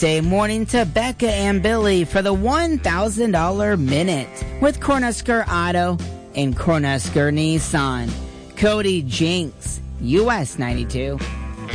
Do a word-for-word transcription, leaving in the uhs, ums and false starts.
Day morning to Becca and Billy for the one thousand dollars Minute with Cornhusker Auto and Cornhusker Nissan. Cody Jinks, U S ninety-two.